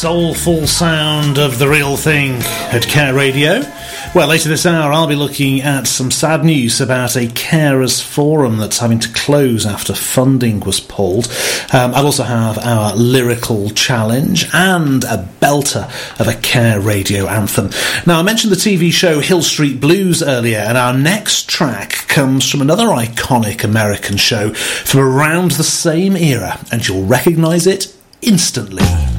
soulful sound of the real thing at Care Radio. Well, later this hour I'll be looking at some sad news about a carers forum that's having to close after funding was pulled. I'll also have our lyrical challenge and a belter of a Care Radio anthem. Now, I mentioned the TV show Hill Street Blues earlier, and our next track comes from another iconic American show from around the same era, and you'll recognise it instantly.